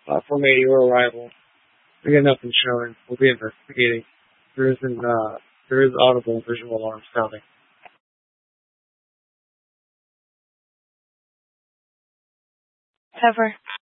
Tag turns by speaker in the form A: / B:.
A: Platform 8, your arrival. We get nothing showing. We'll be investigating. There is audible visual alarm sounding.
B: Cover.